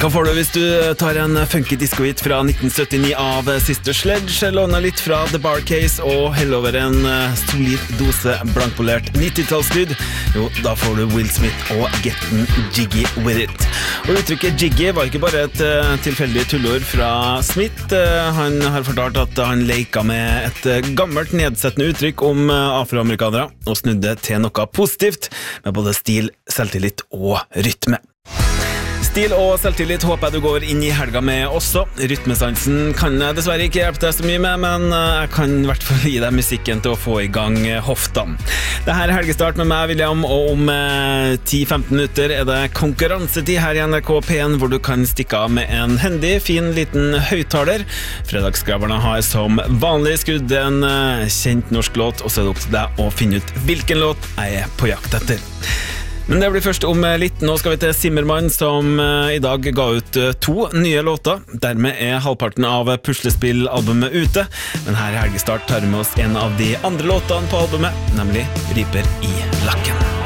Hva får du hvis du tar en funky disco-hit fra 1979 av Sister Sledge, låner litt fra The Bar Case og heller over en solid dose blankpolert 90-tallslyd? Jo, da får du Will Smith og Getting Jiggy With It. Og uttrykket Jiggy var ikke bare et tilfeldig tullord fra Smith. Han har fortalt at han leka med et gammelt nedsettende uttrykk om afroamerikanere og snudde til noe positivt med både stil, selvtillit og rytme. Stil og selvtillit håper jeg du går inn i helga med også. Rytmesansen kan jeg dessverre ikke hjelpe deg så mye med, men jeg kan i hvert fall gi deg musikken til å få i gang hoftene. Dette er helgestart med meg, William, og om 10-15 minutter er det konkurransetid her i NRK P1, hvor du kan stikke av med en hendig, fin liten høyttaler. Fredagsgraberne har som vanlig skrudd en kjent norsk låt, og så er det opp til deg å finne ut hvilken låt jeg er på jakt etter. Men det blir først om litt. Nå skal vi til Zimmermann, som i dag ga ut 2 nye låter. Dermed er halvparten av puslespillalbumet ute. Men her i helgestart tar vi med oss en av de andre låtene på albumet, nemlig Riper i lakken.